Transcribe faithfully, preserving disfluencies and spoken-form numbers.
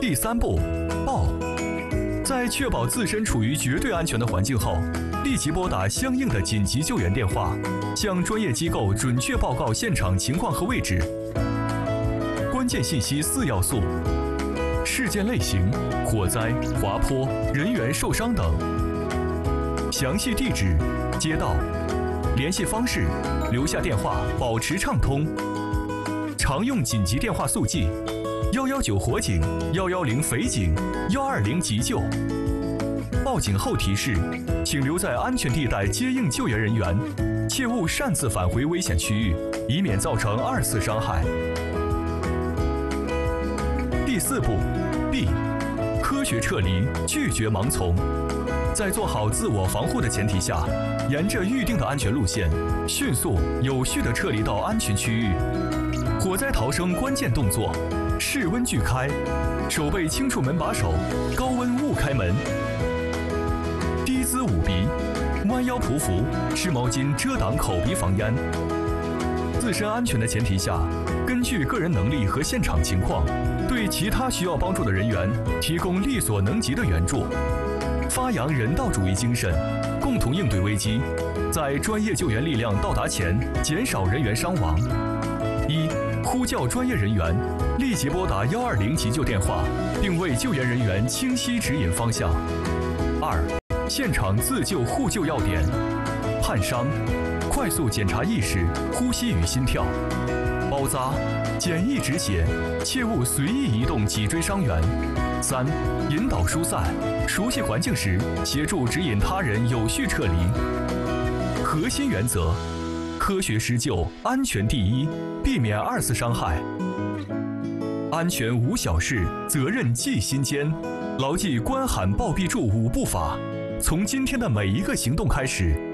第三步，报。在确保自身处于绝对安全的环境后，立即拨打相应的紧急救援电话，向专业机构准确报告现场情况和位置。关键信息四要素：事件类型、火灾、滑坡、人员受伤等；详细地址、街道、联系方式，留下电话保持畅通；常用紧急电话速记：一一九火警、一一零匪警、一二零急救。报警后提示，请留在安全地带接应救援人员，切勿擅自返回危险区域，以免造成二次伤害。第四步 ，B， 科学撤离，拒绝盲从。在做好自我防护的前提下，沿着预定的安全路线，迅速有序地撤离到安全区域。火灾逃生关键动作：室温拒开，手背轻触门把手，高温勿开门。低姿捂鼻，弯腰匍匐，湿毛巾遮挡口鼻防烟。自身安全的前提下，根据个人能力和现场情况，对其他需要帮助的人员提供力所能及的援助。发扬人道主义精神，共同应对危机，在专业救援力量到达前，减少人员伤亡。一、呼叫专业人员，立即拨打一二零急救电话，并为救援人员清晰指引方向。二、现场自救互救要点：焊伤，快速检查意识、呼吸与心跳；包扎，简易止血，切勿随意移动脊椎伤员。三、引导疏散，熟悉环境时，协助指引他人有序撤离。核心原则：科学施救，安全第一，避免二次伤害。安全无小事，责任记心间。牢记关喊报必助五步法，从今天的每一个行动开始，